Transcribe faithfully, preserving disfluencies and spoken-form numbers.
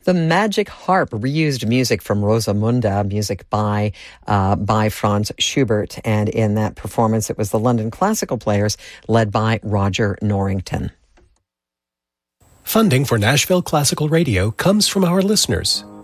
The Magic Harp reused music from Rosamunda, music by uh, by Franz Schubert, and in that performance it was the London Classical Players led by Roger Norrington. Funding for Nashville Classical Radio comes from our listeners.